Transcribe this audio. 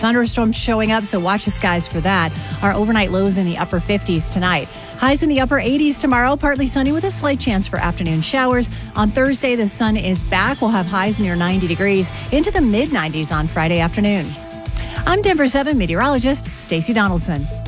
thunderstorms showing up, so watch the skies for that. Our overnight lows in the upper 50s tonight. Highs in the upper 80s tomorrow, partly sunny with a slight chance for afternoon showers. On Thursday, the sun is back. We'll have highs near 90 degrees into the mid-90s on Friday afternoon. I'm Denver 7 meteorologist Stacey Donaldson.